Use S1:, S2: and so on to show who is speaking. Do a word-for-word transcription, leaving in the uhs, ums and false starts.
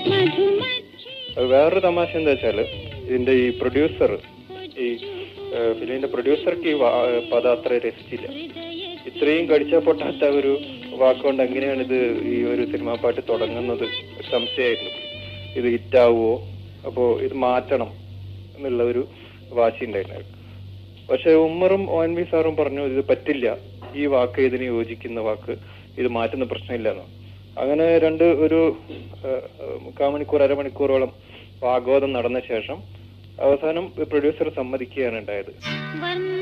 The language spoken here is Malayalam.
S1: വേറൊരു തമാശ എന്താ വെച്ചാല് ഇതിന്റെ ഈ പ്രൊഡ്യൂസർ ഈ ഫിലിമിന്റെ പ്രൊഡ്യൂസർക്ക് ഈ പദം അത്ര രസിച്ചില്ല. ഇത്രയും കടിച്ചാൽ പൊട്ടാത്ത ഒരു വാക്കുകൊണ്ട് എങ്ങനെയാണ് ഇത് ഈ ഒരു സിനിമാ പാട്ട് തുടങ്ങുന്നത് സംശയമായിരുന്നു. ഇത് ഹിറ്റാവുമോ, അപ്പോ ഇത് മാറ്റണം എന്നുള്ള ഒരു വാശി ഉണ്ടായിരുന്നു. പക്ഷെ ഉമ്മറും ഒ എൻ വി സാറും പറഞ്ഞു ഇത് പറ്റില്ല, ഈ വാക്ക് ഇതിന് യോജിക്കുന്ന വാക്ക്, ഇത് മാറ്റുന്ന പ്രശ്നമില്ലെന്ന്. അങ്ങനെ രണ്ട് ഒരു മുക്കാൽ മണിക്കൂർ അരമണിക്കൂറോളം വാഗ്വാദം നടന്ന ശേഷം അവസാനം പ്രൊഡ്യൂസർ സമ്മതിക്കുകയാണ് ഉണ്ടായത്.